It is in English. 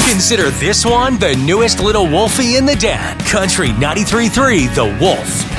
Consider this one the newest little wolfie in the den. Country 93.3 The Wolf.